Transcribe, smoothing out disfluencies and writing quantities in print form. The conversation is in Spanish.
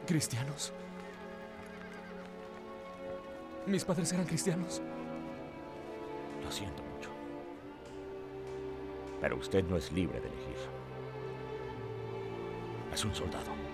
cristianos. Mis padres eran cristianos. Lo siento mucho. Pero usted no es libre de elegir. Es un soldado.